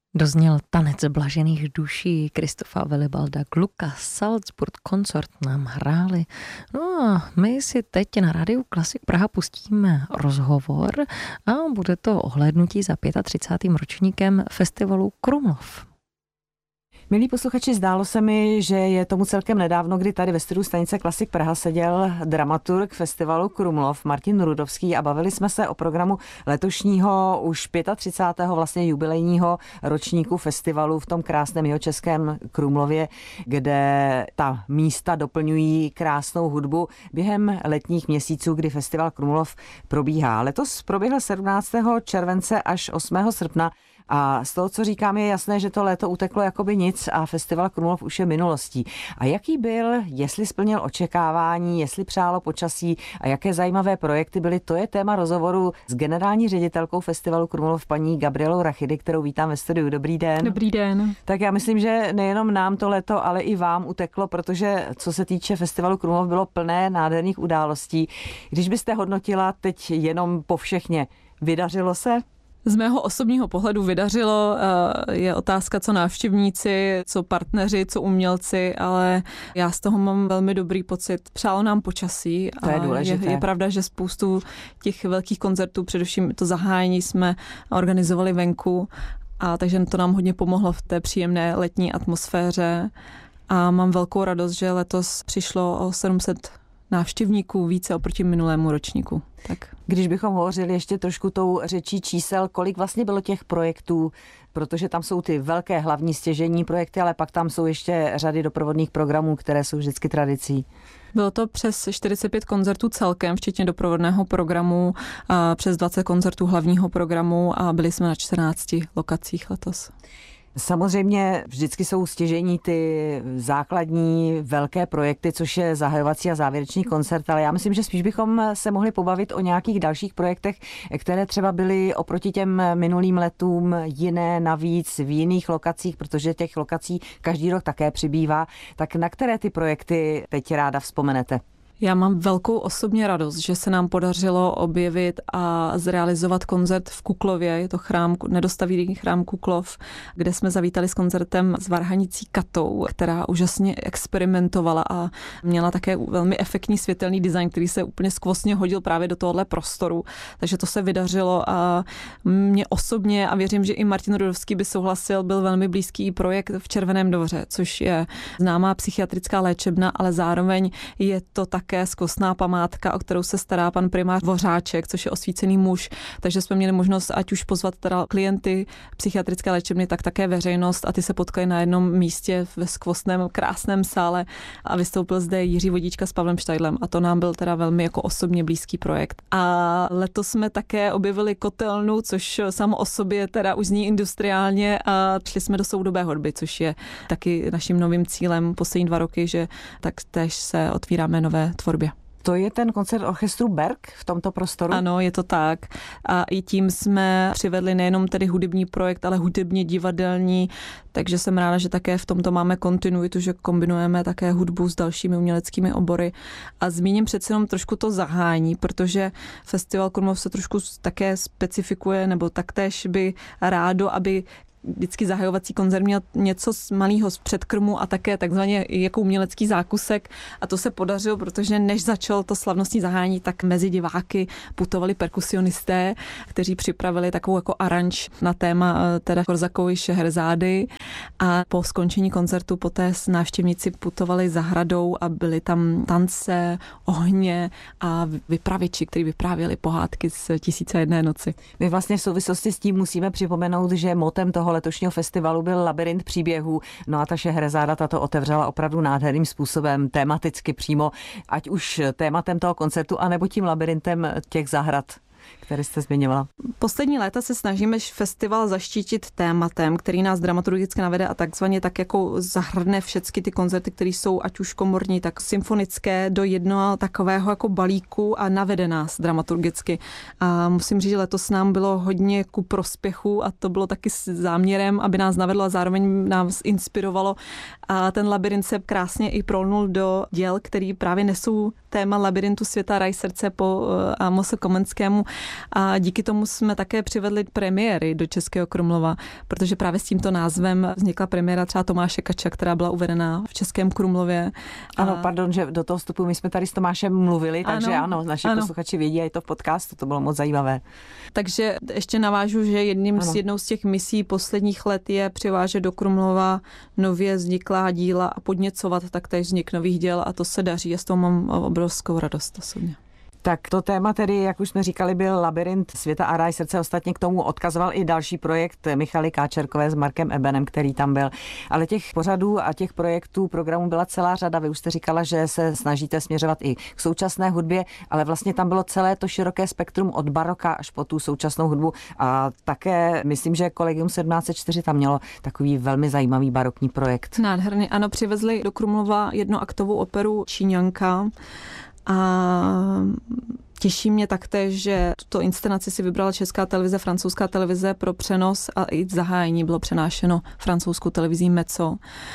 Dozněl Tanec blažených duší Kristofa Wilibalda Glucka. Salzburg Consort nám hráli. No a my si teď na Rádiu Klasik Praha pustíme rozhovor a bude to ohlédnutí za 35. ročníkem festivalu Krumlov. Milí posluchači, zdálo se mi, že je tomu celkem nedávno, kdy tady ve studiu stanice Klasik Praha seděl dramaturg festivalu Krumlov Martin Rudovský a bavili jsme se o programu letošního už 35. vlastně jubilejního ročníku festivalu v tom krásném jihočeském Krumlově, kde ta místa doplňují krásnou hudbu během letních měsíců, kdy festival Krumlov probíhá. Letos proběhl 17. července až 8. srpna. A z toho, co říkám, je jasné, že to léto uteklo jakoby nic a festival Krumlov už je minulostí. A jaký byl, jestli splnil očekávání, jestli přálo počasí a jaké zajímavé projekty byly, to je téma rozhovoru s generální ředitelkou festivalu Krumlov paní Gabrielou Rachidy, kterou vítám ve studiu. Dobrý den. Dobrý den. Tak já myslím, že nejenom nám to léto, ale i vám uteklo, protože co se týče festivalu Krumlov, bylo plné nádherných událostí. Když byste hodnotila teď jenom povšechně, vydařilo se? Z mého osobního pohledu vydařilo, je otázka, co návštěvníci, co partneři, co umělci, ale já z toho mám velmi dobrý pocit. Přálo nám počasí. To je důležité. Je pravda, že spoustu těch velkých koncertů, především to zahájení, jsme organizovali venku, a takže to nám hodně pomohlo v té příjemné letní atmosféře. A mám velkou radost, že letos přišlo o 700 návštěvníků více oproti minulému ročníku. Tak. Když bychom hovořili ještě trošku tou řečí čísel, kolik vlastně bylo těch projektů, protože tam jsou ty velké hlavní stěžejní projekty, ale pak tam jsou ještě řady doprovodných programů, které jsou vždycky tradicí. Bylo to přes 45 koncertů celkem, včetně doprovodného programu, a přes 20 koncertů hlavního programu a byli jsme na 14 lokacích letos. Samozřejmě vždycky jsou stěžejní ty základní velké projekty, což je zahajovací a závěrečný koncert, ale já myslím, že spíš bychom se mohli pobavit o nějakých dalších projektech, které třeba byly oproti těm minulým letům jiné, navíc v jiných lokacích, protože těch lokací každý rok také přibývá. Tak na které ty projekty teď ráda vzpomenete? Já mám velkou osobně radost, že se nám podařilo objevit a zrealizovat koncert v Kuklově. Je to chrám, nedostavěný chrám Kuklov, kde jsme zavítali s koncertem s varhanicí Katou, která úžasně experimentovala a měla také velmi efektní světelný design, který se úplně skvostně hodil právě do tohohle prostoru. Takže to se vydařilo a mě osobně, a věřím, že i Martin Rudovský by souhlasil, byl velmi blízký projekt v Červeném Dvoře, což je známá psychiatrická léčebna, ale zároveň je to také skvostná památka, o kterou se stará pan primář Dvořáček, což je osvícený muž. Takže jsme měli možnost ať už pozvat teda klienty psychiatrické léčebny, tak také veřejnost a ty se potkali na jednom místě ve skvostném krásném sále a vystoupil zde Jiří Vodíčka s Pavlem Štajdlem a to nám byl teda velmi jako osobně blízký projekt. A letos jsme také objevili kotelnu, což samo o sobě teda už zní industriálně a šli jsme do soudobé hudby, což je taky naším novým cílem poslední 2 roky, že tak též se otvíráme nové tvorbě. To je ten koncert orchestru Berg v tomto prostoru? Ano, je to tak. A i tím jsme přivedli nejenom tedy hudební projekt, ale hudebně divadelní, takže jsem ráda, že také v tomto máme kontinuitu, že kombinujeme také hudbu s dalšími uměleckými obory. A zmíním přece jenom trošku to zahájení, protože festival Krumlov se trošku také specifikuje, nebo taktéž by rádo, aby vždycky zahajovací koncert měl něco z malého z předkrmu a také takzvaně jako umělecký zákusek a to se podařilo, protože než začalo to slavnostní zahájení, tak mezi diváky putovali perkusionisté, kteří připravili takovou jako aranž na téma teda Korzakovy Šeherzády a po skončení koncertu poté návštěvníci putovali za hradou a byly tam tance, ohně a vypravěči, kteří vyprávěli pohádky z 1001 noci. My vlastně v souvislosti s tím musíme připomenout, že motem toho letošního festivalu byl labyrint příběhů. No a ta Šehrezáda tato otevřela opravdu nádherným způsobem, tematicky přímo, ať už tématem toho koncertu, anebo tím labyrintem těch zahrad, které jste zmiňovala. Poslední léta se snažíme festival zaštítit tématem, který nás dramaturgicky navede a takzvaně tak jako zahrne všechny ty koncerty, které jsou ať už komorní, tak symfonické do jednoho takového jako balíku a navede nás dramaturgicky. A musím říct, že letos nám bylo hodně ku prospěchu a to bylo taky s záměrem, aby nás navedlo a zároveň nás inspirovalo. A ten labyrint se krásně i prolnul do děl, který právě nesou téma labyrintu světa Raj srdce po Amose Komenskému A díky tomu jsme také přivedli premiéry do Českého Krumlova, protože právě s tímto názvem vznikla premiéra třeba Tomáše Kača, která byla uvedena v Českém Krumlově. Ano, pardon, že do toho vstupu my jsme tady s Tomášem mluvili, takže ano, naši posluchači vědí, a je to v podcastu, to bylo moc zajímavé. Takže ještě navážu, že jednou z těch misí posledních let je přivážet do Krumlova nově vzniklá díla a podněcovat taktéž vznik nových děl a to se daří a z toho mám obrovskou radost osobně. Tak to téma tedy, jak už jsme říkali, byl Labyrint světa a ráj srdce. Ostatně k tomu odkazoval i další projekt Michaly Káčerkové s Markem Ebenem, který tam byl. Ale těch pořadů a těch projektů, programů byla celá řada. Vy už jste říkala, že se snažíte směřovat i k současné hudbě, ale vlastně tam bylo celé to široké spektrum od baroka až po tu současnou hudbu. A také myslím, že Collegium 1704 tam mělo takový velmi zajímavý barokní projekt. Nádherně, ano, přivezli do Krumlova jednoaktovou operu Číňanka. A těší mě taktéž, že tuto inscenaci si vybrala Česká televize, francouzská televize pro přenos a i zahájení bylo přenášeno francouzskou televizí Meco.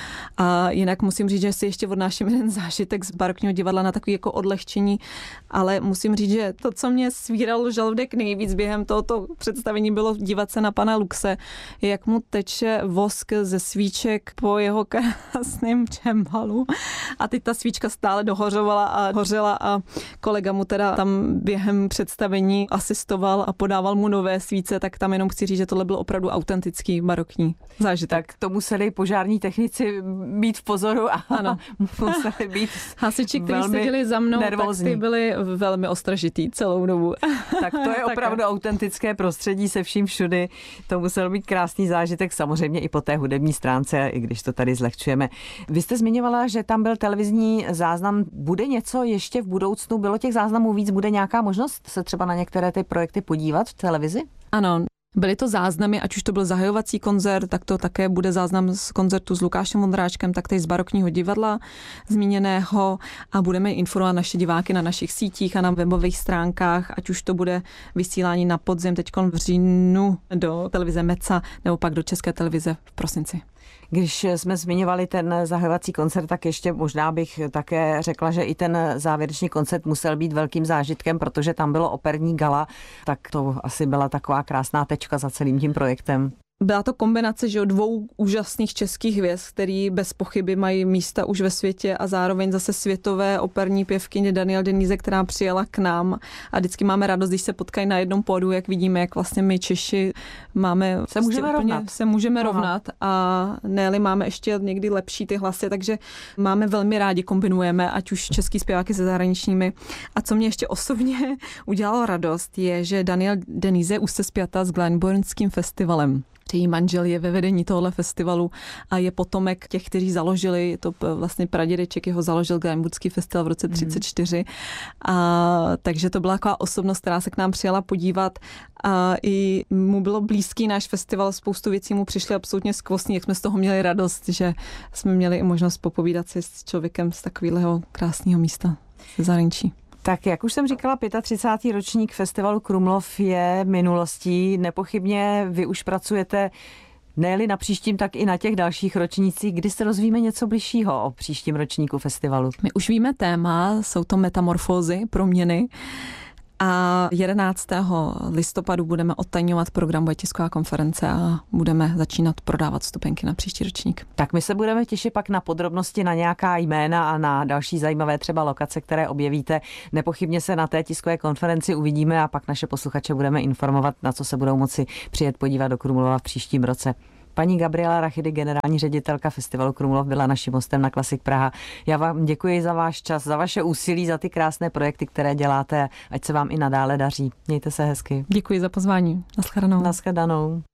A jinak musím říct, že si ještě odnáším jeden zážitek z barokního divadla na takový jako odlehčení, ale musím říct, že to, co mě svíralo žaludek nejvíc během tohoto představení, bylo dívat se na pana Luxe, jak mu teče vosk ze svíček po jeho krásném čembalu a teď ta svíčka stále dohořovala a hořela a kolega mu teda tam během představení asistoval a podával mu nové svíce, tak tam jenom chci říct, že tohle byl opravdu autentický barokní zážitek. Tak to museli požární technici být v pozoru a ano. Museli být hasiči, kteří seděli za mnou, nervózní. Tak ty byli velmi ostražitý celou dobu. Tak to je opravdu autentické prostředí se vším všudy. To musel být krásný zážitek, samozřejmě i po té hudební stránce, i když to tady zlehčujeme. Vy jste zmiňovala, že tam byl televizní záznam. Bude něco ještě v budoucnu? Bylo těch záznamů víc? Bude nějaká možnost se třeba na některé ty projekty podívat v televizi? Ano. Byly to záznamy, ať už to byl zahajovací koncert, tak to také bude záznam z koncertu s Lukášem Vondráčkem, taktéž z barokního divadla zmíněného a budeme informovat naše diváky na našich sítích a na webových stránkách, ať už to bude vysílání na podzim teďkon v říjnu do televize Meca nebo pak do České televize v prosinci. Když jsme zmiňovali ten zahajovací koncert, tak ještě možná bych také řekla, že i ten závěrečný koncert musel být velkým zážitkem, protože tam bylo operní gala, tak to asi byla taková krásná tečka za celým tím projektem. Byla to kombinace, že dvou úžasných českých hvězd, který bez pochyby mají místa už ve světě a zároveň zase světové operní pěvkyně Danielle Denise, která přijela k nám a vždycky máme radost, když se potkají na jednom pódu, jak vidíme, jak vlastně my Češi máme se můžeme rovnat a ne-li máme ještě někdy lepší ty hlasy, takže máme velmi rádi, kombinujeme, ať už český zpěváky se zahraničními. A co mě ještě osobně udělalo radost, je, že Danielle Denise už se spjatá s Glyndebourneským festivalem. Její manžel je ve vedení tohohle festivalu a je potomek těch, kteří založili, to vlastně pradědeček jeho založil Glyndebournecký festival v roce 1934. Takže to byla taková osobnost, která se k nám přijela podívat a i mu bylo blízký náš festival, spoustu věcí mu přišly absolutně skvostní, jak jsme z toho měli radost, že jsme měli i možnost popovídat si s člověkem z takového krásného místa ze zahraničí. Tak jak už jsem říkala, 35. ročník festivalu Krumlov je minulostí. Nepochybně vy už pracujete ne-li na příštím, tak i na těch dalších ročnících. Kdy se dozvíme něco bližšího o příštím ročníku festivalu? My už víme téma, jsou to metamorfózy, proměny. A 11. listopadu budeme odtajňovat program, bude tisková konference a budeme začínat prodávat vstupenky na příští ročník. Tak my se budeme těšit pak na podrobnosti, na nějaká jména a na další zajímavé třeba lokace, které objevíte. Nepochybně se na té tiskové konferenci uvidíme a pak naše posluchače budeme informovat, na co se budou moci přijet podívat do Krumlova v příštím roce. Paní Gabriela Rachidy, generální ředitelka festivalu Krumlov, byla naším hostem na Klasik Praha. Já vám děkuji za váš čas, za vaše úsilí, za ty krásné projekty, které děláte. Ať se vám i nadále daří. Mějte se hezky. Děkuji za pozvání. Naschledanou. Naschledanou.